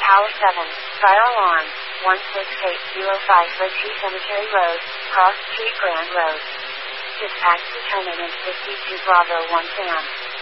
Tower 7, Fire Alarm, 16805 Lakeview Cemetery Road, Cross Street Grand Road. Dispatch determinant 52 Bravo 1 Sam.